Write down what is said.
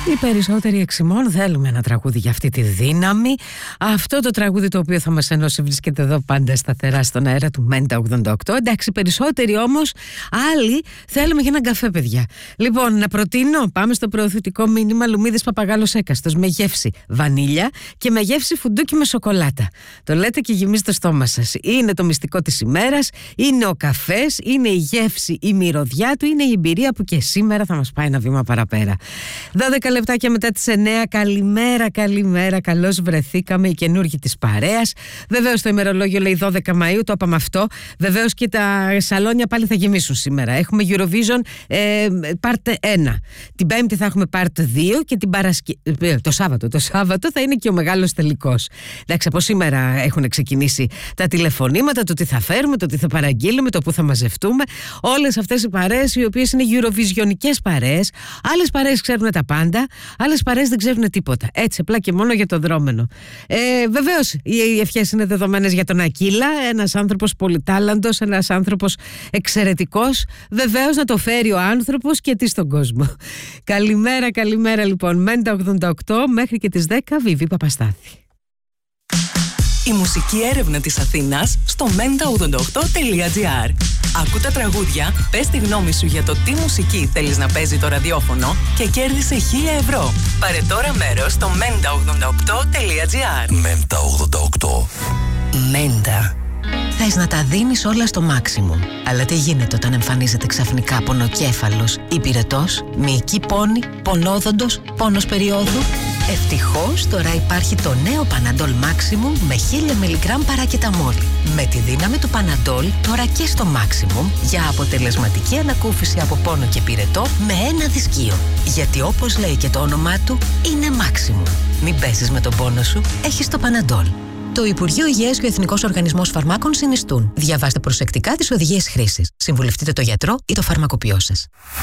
Οι περισσότεροι εξημών θέλουμε ένα τραγούδι για αυτή τη δύναμη. Αυτό το τραγούδι το οποίο θα μας ενώσει βρίσκεται εδώ πάντα σταθερά στον αέρα του Μέντα 88. Εντάξει, περισσότεροι όμως άλλοι θέλουμε για έναν καφέ, παιδιά. Λοιπόν, να προτείνω, πάμε στο προωθητικό μήνυμα Λουμίδης Παπαγάλος Έκαστος με γεύση βανίλια και με γεύση φουντούκι με σοκολάτα. Το λέτε και γεμίζει το στόμα σας. Είναι το μυστικό της ημέρας, είναι ο καφές, είναι η γεύση, η μυρωδιά του, είναι η εμπειρία που και σήμερα θα μας πάει ένα βήμα παραπέρα. 12 λεπτάκια μετά τις 9. Καλημέρα, καλώς βρεθήκαμε, οι καινούργοι της παρέας. Βεβαίως το ημερολόγιο λέει 12 Μαΐου, το είπαμε αυτό. Βεβαίως και τα σαλόνια πάλι θα γεμίσουν σήμερα. Έχουμε Eurovision Part 1. Την Πέμπτη θα έχουμε Part 2 και το Σάββατο θα είναι και ο μεγάλος τελικός. Εντάξει, από σήμερα έχουν ξεκινήσει τα τηλεφωνήματα, το τι θα φέρουμε, το τι θα παραγγείλουμε, το που θα μαζευτούμε. Όλες αυτές οι παρέες, οι οποίες είναι Eurovisionικές παρέες. Άλλες παρέες ξέρουν τα πάντα, άλλες παρέες δεν ξέρουν τίποτα. Έτσι, απλά και μόνο για το δρόμενο. Βεβαίως, οι ευχές είναι δεδομένες για τον Ακύλα, ένας άνθρωπος πολυτάλαντος, ένας άνθρωπος εξαιρετικός. Βεβαίως να το φέρει ο άνθρωπος και τι στον κόσμο. Καλημέρα λοιπόν. Μέντα 88 μέχρι και τις 10, Βιβί Παπαστάθη. Η μουσική έρευνα της Αθήνας στο menta88.gr. Άκου τα τραγούδια, πες τη γνώμη σου για το τι μουσική θέλεις να παίζει το ραδιόφωνο και κέρδισε 1.000 ευρώ. Πάρε τώρα μέρος στο menta88.gr. Μέντα 88. Μέντα. Θες να τα δίνεις όλα στο maximum. Αλλά τι γίνεται όταν εμφανίζεται ξαφνικά πονοκέφαλος, υπηρετός, μυϊκή πόνη, πονόδοντος, πόνος περίοδου? Ευτυχώς τώρα υπάρχει το νέο Παναντόλ Maximum με 1000 mg παρακεταμόλ. Με τη δύναμη του Παναντόλ τώρα και στο Maximum για αποτελεσματική ανακούφιση από πόνο και πυρετό με ένα δισκείο. Γιατί όπως λέει και το όνομά του, είναι Maximum. Μην παίζεις με τον πόνο σου, έχεις το Παναντόλ. Το Υπουργείο Υγείας και ο Εθνικός Οργανισμός Φαρμάκων συνιστούν. Διαβάστε προσεκτικά τις οδηγίες χρήσης. Συμβουλευτείτε το γιατρό ή το φαρμακοποιό σας.